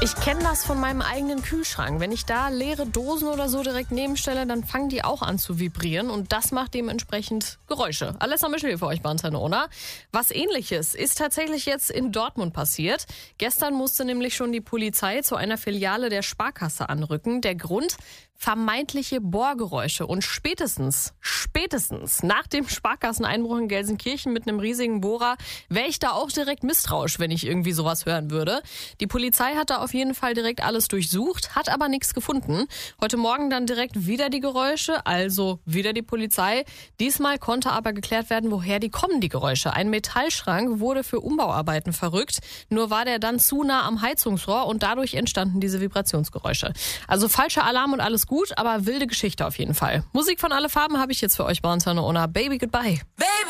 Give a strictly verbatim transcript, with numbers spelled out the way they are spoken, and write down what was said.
Ich kenne das von meinem eigenen Kühlschrank. Wenn ich da leere Dosen oder so direkt nebenstelle, dann fangen die auch an zu vibrieren und das macht dementsprechend Geräusche. Alessa Mischel für euch bei Antenne Unna. Was Ähnliches ist tatsächlich jetzt in Dortmund passiert. Gestern musste nämlich schon die Polizei zu einer Filiale der Sparkasse anrücken. Der Grund? Vermeintliche Bohrgeräusche. Und spätestens, spätestens nach dem Sparkasseneinbruch in Gelsenkirchen mit einem riesigen Bohrer wäre ich da auch direkt misstrauisch, wenn ich irgendwie sowas hören würde. Die Polizei hat da auf jeden Fall direkt alles durchsucht, hat aber nichts gefunden. Heute Morgen dann direkt wieder die Geräusche, also wieder die Polizei. Diesmal konnte aber geklärt werden, woher die kommen, die Geräusche. Ein Metallschrank wurde für Umbauarbeiten verrückt, nur war der dann zu nah am Heizungsrohr und dadurch entstanden diese Vibrationsgeräusche. Also falscher Alarm und alles gut, aber wilde Geschichte auf jeden Fall. Musik von Alle Farben habe ich jetzt für euch bei Antenne Unna. Baby Goodbye. Baby.